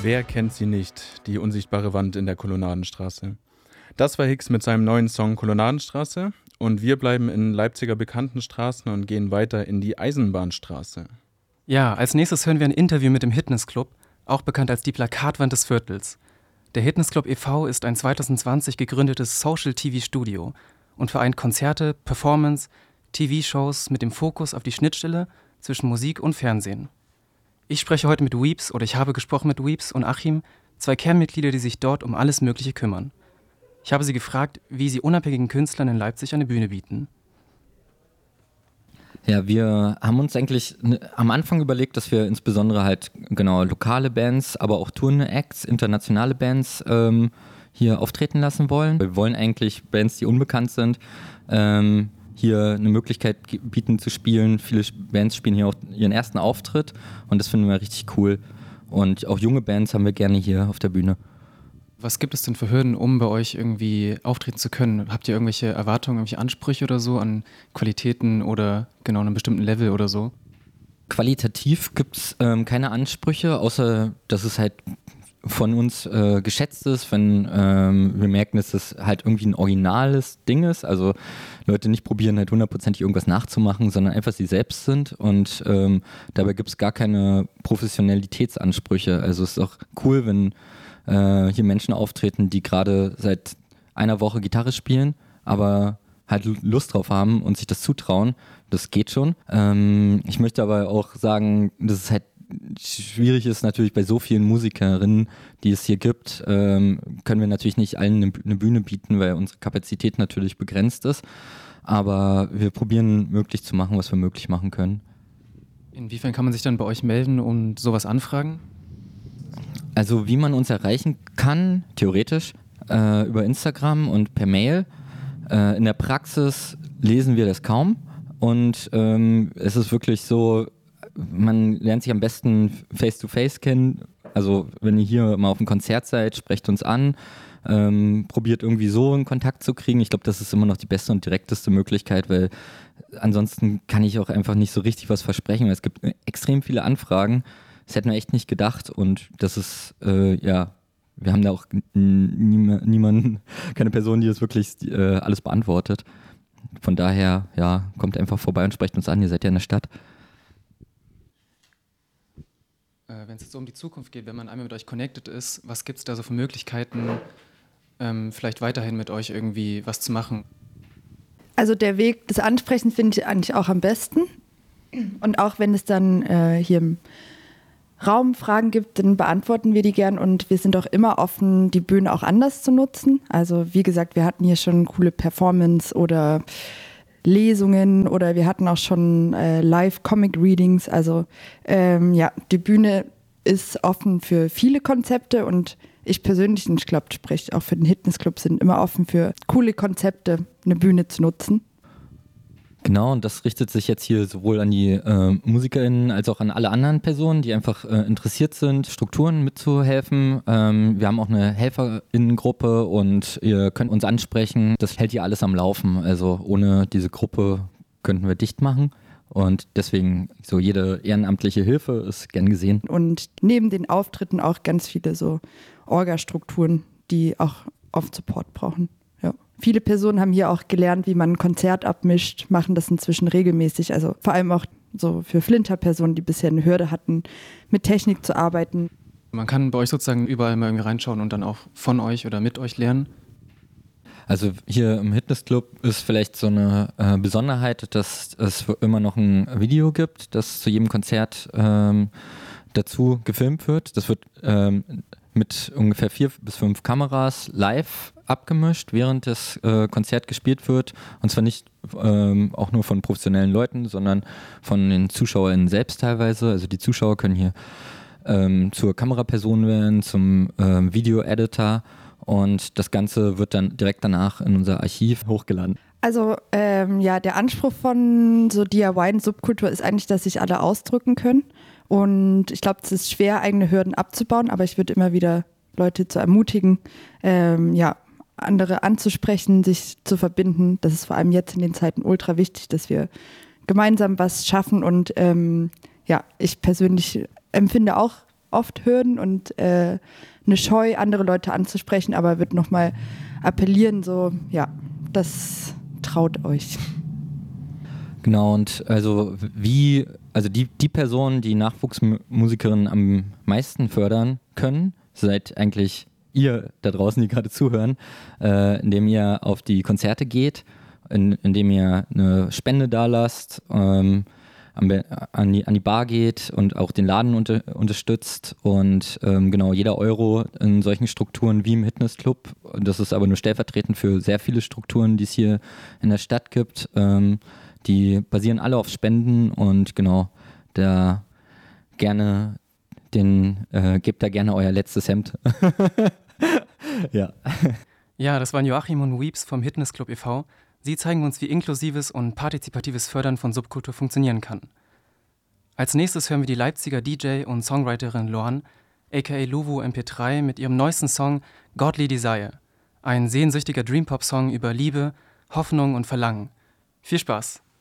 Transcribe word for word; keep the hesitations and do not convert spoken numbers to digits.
Wer kennt sie nicht, die unsichtbare Wand in der Kolonnadenstraße? Das war Hix mit seinem neuen Song Kolonnadenstraße und wir bleiben in Leipziger bekannten Straßen und gehen weiter in die Eisenbahnstraße. Ja, als nächstes hören wir ein Interview mit dem Hitness Club, auch bekannt als die Plakatwand des Viertels. Der Hitness Club e V ist ein zwanzig zwanzig gegründetes Social-T V-Studio und vereint Konzerte, Performance, T V-Shows mit dem Fokus auf die Schnittstelle zwischen Musik und Fernsehen. Ich spreche heute mit Weeps, oder ich habe gesprochen mit Weeps und Achim, zwei Kernmitglieder, die sich dort um alles Mögliche kümmern. Ich habe sie gefragt, wie sie unabhängigen Künstlern in Leipzig eine Bühne bieten. Ja, wir haben uns eigentlich am Anfang überlegt, dass wir insbesondere halt genau lokale Bands, aber auch Tourne-Acts, internationale Bands ähm, hier auftreten lassen wollen. Wir wollen eigentlich Bands, die unbekannt sind, ähm, hier eine Möglichkeit bieten zu spielen. Viele Bands spielen hier auch ihren ersten Auftritt und das finden wir richtig cool. Und auch junge Bands haben wir gerne hier auf der Bühne. Was gibt es denn für Hürden, um bei euch irgendwie auftreten zu können? Habt ihr irgendwelche Erwartungen, irgendwelche Ansprüche oder so an Qualitäten oder genau einem bestimmten Level oder so? Qualitativ gibt es ähm, keine Ansprüche, außer dass es halt von uns äh, geschätzt ist, wenn ähm, wir merken, dass das halt irgendwie ein originales Ding ist. Also Leute nicht probieren halt hundertprozentig irgendwas nachzumachen, sondern einfach sie selbst sind und ähm, dabei gibt es gar keine Professionalitätsansprüche. Also es ist auch cool, wenn äh, hier Menschen auftreten, die gerade seit einer Woche Gitarre spielen, aber halt Lust drauf haben und sich das zutrauen. Das geht schon. Ähm, ich möchte aber auch sagen, dass es halt schwierig ist natürlich bei so vielen Musikerinnen, die es hier gibt, ähm, können wir natürlich nicht allen eine, eine Bühne bieten, weil unsere Kapazität natürlich begrenzt ist. Aber wir probieren möglich zu machen, was wir möglich machen können. Inwiefern kann man sich dann bei euch melden und sowas anfragen? Also wie man uns erreichen kann, theoretisch, äh, über Instagram und per Mail. Äh, in der Praxis lesen wir das kaum und ähm, es ist wirklich so, man lernt sich am besten face-to-face kennen. Also wenn ihr hier mal auf einem Konzert seid, sprecht uns an, ähm, probiert irgendwie so einen Kontakt zu kriegen. Ich glaube, das ist immer noch die beste und direkteste Möglichkeit, weil ansonsten kann ich auch einfach nicht so richtig was versprechen, weil es gibt extrem viele Anfragen. Das hätten wir echt nicht gedacht und das ist, äh, ja, wir haben da auch nie, niemanden, keine Person, die das wirklich äh, alles beantwortet. Von daher, ja, kommt einfach vorbei und sprecht uns an, ihr seid ja in der Stadt. Wenn es jetzt so um die Zukunft geht, wenn man einmal mit euch connected ist, was gibt es da so für Möglichkeiten, ähm, vielleicht weiterhin mit euch irgendwie was zu machen? Also der Weg des Ansprechens finde ich eigentlich auch am besten. Und auch wenn es dann äh, hier im Raum Fragen gibt, dann beantworten wir die gern und wir sind auch immer offen, die Bühne auch anders zu nutzen. Also wie gesagt, wir hatten hier schon coole Performance oder Lesungen oder wir hatten auch schon äh, Live-Comic-Readings. Also ähm, ja, die Bühne ist offen für viele Konzepte und ich persönlich, und ich glaube, ich spreche auch für den Hitness Club, sind immer offen für coole Konzepte, eine Bühne zu nutzen. Genau, und das richtet sich jetzt hier sowohl an die äh, MusikerInnen als auch an alle anderen Personen, die einfach äh, interessiert sind, Strukturen mitzuhelfen. Ähm, wir haben auch eine HelferInnengruppe und ihr könnt uns ansprechen. Das hält hier alles am Laufen. Also ohne diese Gruppe könnten wir dicht machen. Und deswegen so jede ehrenamtliche Hilfe ist gern gesehen. Und neben den Auftritten auch ganz viele so Orga-Strukturen, die auch oft Support brauchen. Ja. Viele Personen haben hier auch gelernt, wie man ein Konzert abmischt, machen das inzwischen regelmäßig. Also vor allem auch so für Flinter-Personen, die bisher eine Hürde hatten, mit Technik zu arbeiten. Man kann bei euch sozusagen überall mal irgendwie reinschauen und dann auch von euch oder mit euch lernen. Also hier im Hitness Club ist vielleicht so eine äh, Besonderheit, dass es immer noch ein Video gibt, das zu jedem Konzert ähm, dazu gefilmt wird. Das wird ähm, mit ungefähr vier bis fünf Kameras live abgemischt, während das äh, Konzert gespielt wird. Und zwar nicht ähm, auch nur von professionellen Leuten, sondern von den ZuschauerInnen selbst teilweise. Also die Zuschauer können hier ähm, zur Kameraperson werden, zum ähm, Video-Editor. Und das Ganze wird dann direkt danach in unser Archiv hochgeladen. Also ähm, ja, der Anspruch von so D I Y und Subkultur ist eigentlich, dass sich alle ausdrücken können. Und ich glaube, es ist schwer, eigene Hürden abzubauen, aber ich würde immer wieder Leute zu ermutigen, ähm, ja, andere anzusprechen, sich zu verbinden. Das ist vor allem jetzt in den Zeiten ultra wichtig, dass wir gemeinsam was schaffen. Und ähm, ja, ich persönlich empfinde auch oft Hürden und äh, eine Scheu, andere Leute anzusprechen, aber würde nochmal appellieren, so, ja, das traut euch. Genau, und also wie, also die, die Personen, die Nachwuchsmusikerinnen am meisten fördern können, seid eigentlich ihr da draußen, die gerade zuhören, äh, indem ihr auf die Konzerte geht, in, indem ihr eine Spende dalasst, ähm, an die, an die Bar geht und auch den Laden unter, unterstützt und ähm, genau, jeder Euro in solchen Strukturen wie im Fitnessclub, das ist aber nur stellvertretend für sehr viele Strukturen, die es hier in der Stadt gibt, ähm, die basieren alle auf Spenden und genau, da gerne den, äh, gebt da gerne euer letztes Hemd. Ja. Ja, das waren Joachim und Weeps vom Fitnessclub e V. Sie zeigen uns, wie inklusives und partizipatives Fördern von Subkultur funktionieren kann. Als nächstes hören wir die Leipziger D J und Songwriterin Loan, aka Luwu M P drei, mit ihrem neuesten Song Godly Desire. Ein sehnsüchtiger Dreampop-Song über Liebe, Hoffnung und Verlangen. Viel Spaß!